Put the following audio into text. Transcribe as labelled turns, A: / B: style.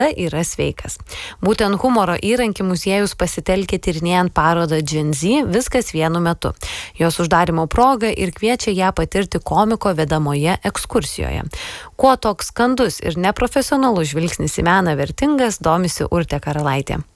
A: yra sveikas. Būtent humoro įrankį muziejus pasitelkė tyrinėjant parodą Gen Z viskas vienu metu. Jos uždarimo proga ir kviečia ją patirti komiko vedamoje ekskursijoje. Kuo toks skandus ir neprofesionalus žvilgsnis į meną vertingas, domisi Urtė Karalaitė.